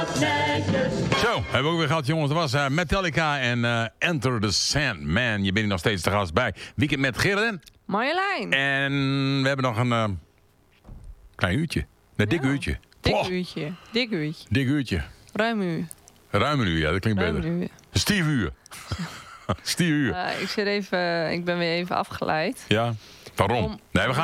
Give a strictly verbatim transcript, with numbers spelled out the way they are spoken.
Zo, hebben we ook weer gehad, jongens. Dat was uh, Metallica en uh, Enter the Sandman. Je bent hier nog steeds te gast bij Weekend met Gerren. Marjolein. En we hebben nog een uh, klein uurtje. Een dik Ja. uurtje. Dik Oh, uurtje. Dik uurtje. dik uurtje. Ruim uur. Ruim een uur, ja, dat klinkt Ruim beter. een uur. Stief uur. Stief uur. Uh, ik, zit even, ik ben weer even afgeleid. Ja, waarom? Om- Nee, we gaan